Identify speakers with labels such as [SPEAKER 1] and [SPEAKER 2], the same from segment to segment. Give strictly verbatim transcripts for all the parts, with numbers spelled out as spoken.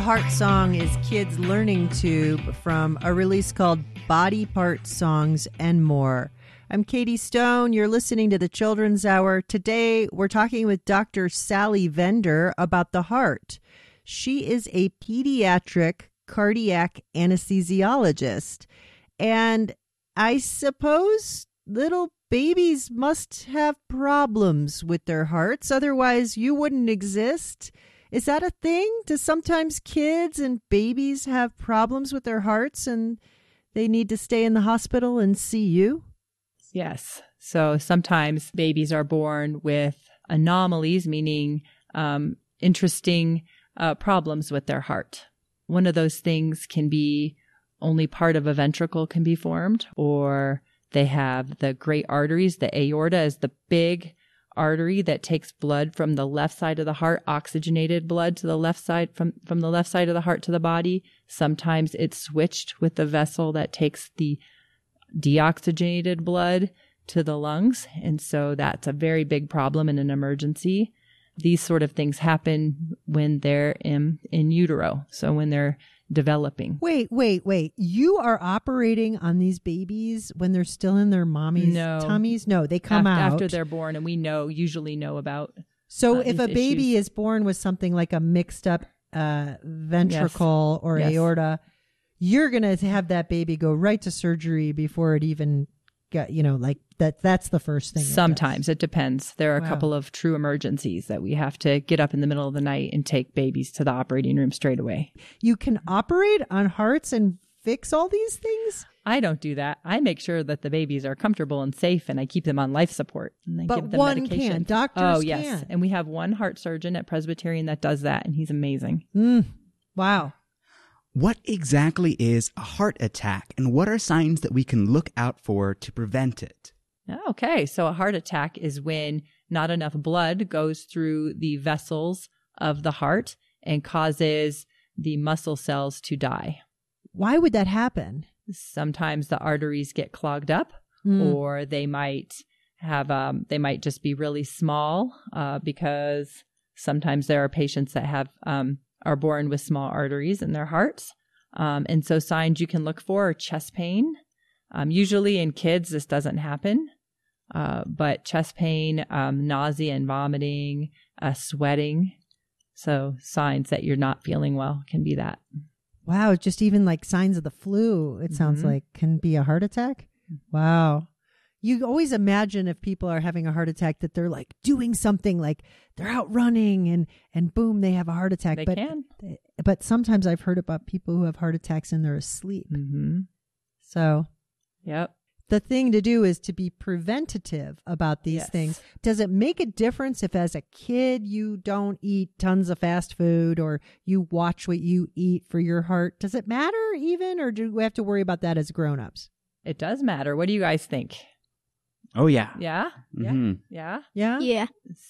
[SPEAKER 1] Heart Song is kids learning to from a release called Body Part Songs and More. I'm Katie Stone. You're listening to the Children's Hour. Today, we're talking with Doctor Sally Vender about the heart. She is a pediatric cardiac anesthesiologist. And I suppose little babies must have problems with their hearts. Otherwise, you wouldn't exist. Is that a thing? Do sometimes kids and babies have problems with their hearts and they need to stay in the hospital and see you?
[SPEAKER 2] Yes. So sometimes babies are born with anomalies, meaning um, interesting uh, problems with their heart. One of those things can be only part of a ventricle can be formed, or they have the great arteries. The aorta is the big artery that takes blood from the left side of the heart, oxygenated blood to the left side, from, from the left side of the heart to the body. Sometimes it's switched with the vessel that takes the deoxygenated blood to the lungs. And so that's a very big problem in an emergency. These sort of things happen when they're in, in utero. So when they're developing.
[SPEAKER 1] Wait, wait, wait. You are operating on these babies when they're still in their mommy's
[SPEAKER 2] no.
[SPEAKER 1] tummies? No, they come
[SPEAKER 2] after,
[SPEAKER 1] out.
[SPEAKER 2] After they're born, and we know, usually know about
[SPEAKER 1] So
[SPEAKER 2] uh,
[SPEAKER 1] if a baby
[SPEAKER 2] issues.
[SPEAKER 1] is born with something like a mixed up uh, ventricle
[SPEAKER 2] yes.
[SPEAKER 1] or
[SPEAKER 2] yes.
[SPEAKER 1] aorta, you're going to have that baby go right to surgery before it even got, you know, like that. That's the first thing.
[SPEAKER 2] Sometimes it, it depends. There are
[SPEAKER 1] wow.
[SPEAKER 2] a couple of true emergencies that we have to get up in the middle of the night and take babies to the operating room straight away.
[SPEAKER 1] You can operate on hearts and fix all these things?
[SPEAKER 2] I don't do that. I make sure that the babies are comfortable and safe, and I keep them on life support. And I
[SPEAKER 1] but
[SPEAKER 2] give them
[SPEAKER 1] one
[SPEAKER 2] medication.
[SPEAKER 1] can. Doctors
[SPEAKER 2] oh, yes.
[SPEAKER 1] can.
[SPEAKER 2] And we have one heart surgeon at Presbyterian that does that, and he's amazing.
[SPEAKER 1] Mm. Wow.
[SPEAKER 3] What exactly is a heart attack, and what are signs that we can look out for to prevent it?
[SPEAKER 2] Okay, so a heart attack is when not enough blood goes through the vessels of the heart and causes the muscle cells to die.
[SPEAKER 1] Why would that happen?
[SPEAKER 2] Sometimes the arteries get clogged up, mm. or they might have um, they might just be really small uh, because sometimes there are patients that have um, are born with small arteries in their hearts. Um, and so signs you can look for are chest pain. Um, usually in kids, this doesn't happen. Uh, but chest pain, um, nausea and vomiting, uh, sweating. So signs that you're not feeling well can be that.
[SPEAKER 1] Wow. Just even like signs of the flu, it sounds mm-hmm. like, can be a heart attack. Wow. You always imagine if people are having a heart attack that they're like doing something, like they're out running and, and boom, they have a heart attack.
[SPEAKER 2] They
[SPEAKER 1] but,
[SPEAKER 2] can.
[SPEAKER 1] But sometimes I've heard about people who have heart attacks and they're asleep.
[SPEAKER 2] Mm-hmm.
[SPEAKER 1] So.
[SPEAKER 2] Yep.
[SPEAKER 1] The thing to do is to be preventative about these
[SPEAKER 2] yes.
[SPEAKER 1] things. Does it make a difference if as a kid you don't eat tons of fast food or you watch what you eat for your heart? Does it matter even, or do we have to worry about that as grown-ups?
[SPEAKER 2] It does matter. What do you guys think?
[SPEAKER 3] Oh, yeah.
[SPEAKER 2] Yeah?
[SPEAKER 3] Mm-hmm.
[SPEAKER 2] Yeah?
[SPEAKER 1] Yeah?
[SPEAKER 4] Yeah.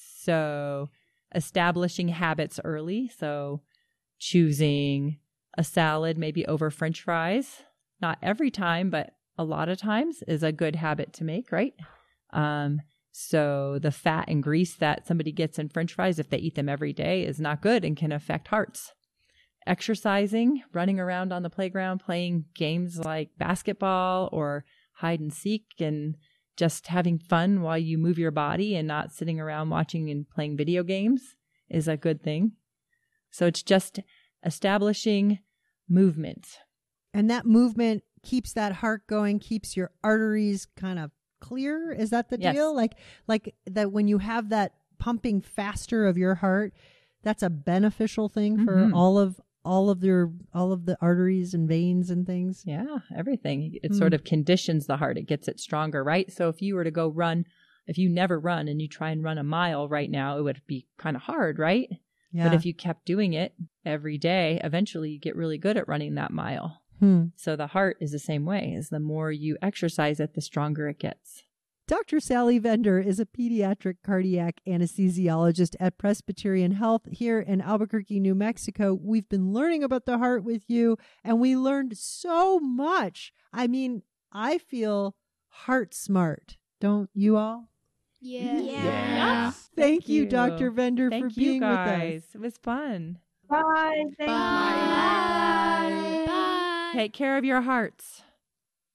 [SPEAKER 2] So establishing habits early. So choosing a salad maybe over French fries. Not every time, but a lot of times is a good habit to make, right? Um, so the fat and grease that somebody gets in French fries, if they eat them every day, is not good and can affect hearts. Exercising, running around on the playground, playing games like basketball or hide and seek, and just having fun while you move your body and not sitting around watching and playing video games is a good thing. So it's just establishing movement.
[SPEAKER 1] And that movement keeps that heart going, keeps your arteries kind of clear. Is that the
[SPEAKER 2] yes.
[SPEAKER 1] deal? Like, like that when you have that pumping faster of your heart, that's a beneficial thing for
[SPEAKER 2] mm-hmm.
[SPEAKER 1] all of all of your all of the arteries and veins and things.
[SPEAKER 2] Yeah, everything. It
[SPEAKER 1] Mm.
[SPEAKER 2] sort of conditions the heart. It gets it stronger, right? So if you were to go run, if you never run and you try and run a mile right now, it would be kind of hard, right?
[SPEAKER 1] Yeah.
[SPEAKER 2] But if you kept doing it every day, eventually you get really good at running that mile.
[SPEAKER 1] Hmm.
[SPEAKER 2] So the heart is the same way. Is the more you exercise it, the stronger it gets.
[SPEAKER 1] Doctor Sally Vender is a pediatric cardiac anesthesiologist at Presbyterian Health here in Albuquerque, New Mexico. We've been learning about the heart with you, and we learned so much. I mean, I feel heart smart. Don't you all?
[SPEAKER 4] Yeah. Yeah.
[SPEAKER 2] yeah.
[SPEAKER 1] Thank,
[SPEAKER 2] Thank
[SPEAKER 1] you,
[SPEAKER 2] you.
[SPEAKER 1] Doctor Vender,
[SPEAKER 2] Thank
[SPEAKER 1] for being
[SPEAKER 2] you guys.
[SPEAKER 1] with us.
[SPEAKER 2] It was fun.
[SPEAKER 5] Bye. Thank
[SPEAKER 4] Bye.
[SPEAKER 5] you.
[SPEAKER 2] Take care of your hearts.